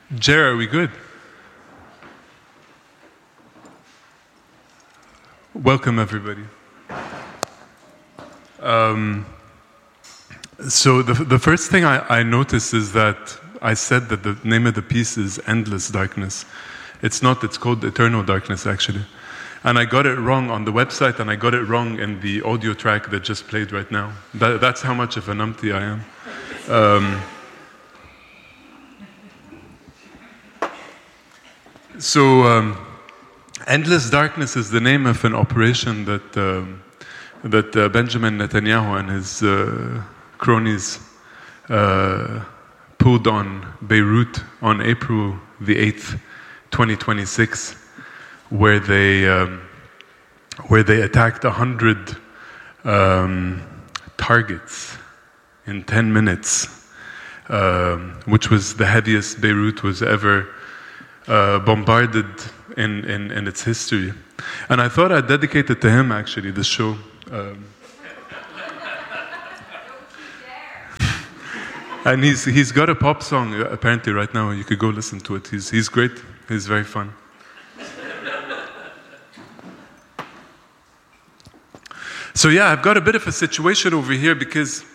Jer, are we good? Welcome, everybody. So the first thing I noticed is that I said that the name of the piece is Endless Darkness. It's not, it's called Eternal Darkness, actually. And I got it wrong on the website, and I got it wrong in the audio track that just played right now. That's how much of an numpty I am. Endless Darkness is the name of an operation that Benjamin Netanyahu and his cronies pulled on Beirut on April the 8th, 2026, where they attacked 100 targets in 10 minutes, which was the heaviest Beirut was ever bombarded in its history. And I thought I'd dedicate it to him, actually, this show. And he's got a pop song, apparently, right now. You could go listen to it. He's great. He's very fun. So yeah, I've got a bit of a situation over here because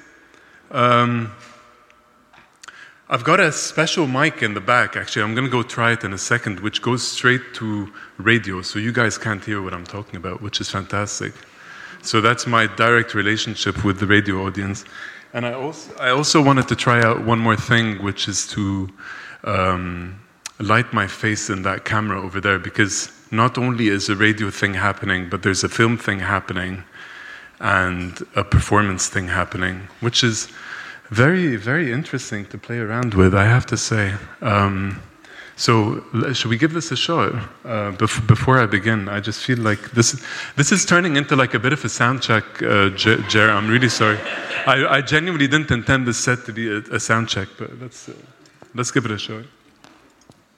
I've got a special mic in the back, actually. I'm going to go try it in a second, which goes straight to radio, so you guys can't hear what I'm talking about, which is fantastic. So that's my direct relationship with the radio audience. And I also wanted to try out one more thing, which is to light my face in that camera over there, because not only is a radio thing happening, but there's a film thing happening and a performance thing happening, which is very, very interesting to play around with, I have to say. So should we give this a shot? Before I begin, I just feel like this is turning into like a bit of a sound check, Jer. I'm really sorry. I genuinely didn't intend this set to be a sound check, but let's give it a shot.